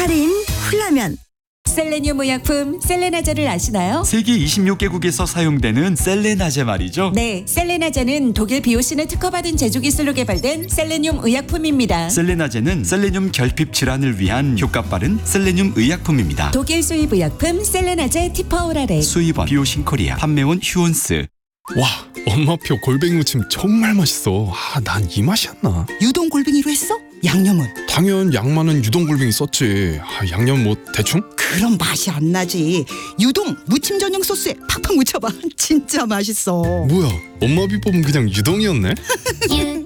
할인 훌라면. 셀레늄 의약품 셀레나제를 아시나요? 세계 26개국에서 사용되는 셀레나제 말이죠. 네, 셀레나제는 독일 비오신을 특허받은 제조 기술로 개발된 셀레늄 의약품입니다. 셀레나제는 셀레늄 결핍 질환을 위한 효과 빠른 셀레늄 의약품입니다. 독일 수입 의약품 셀레나제 티퍼오라레. 수입원 비오신코리아, 판매원 휴온스. 와, 엄마표 골뱅이 무침 정말 맛있어. 난 이 맛이 안 나. 유동 골뱅이로 했어? 양념은? 당연 양 많은 유동 골뱅이 썼지. 양념 뭐 대충? 그럼 맛이 안 나지. 유동 무침 전용 소스에 팍팍 묻혀봐. 진짜 맛있어. 뭐야, 엄마 비법은 그냥 유동이었네? 유동